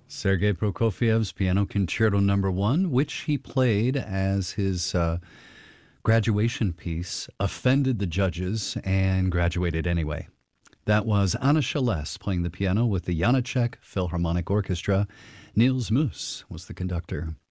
Sergei Prokofiev's Piano Concerto Number 1, which he played as his graduation piece, offended the judges and graduated anyway. That was Anna Shaless playing the piano with the Janacek Philharmonic Orchestra. Niels Moos was the conductor.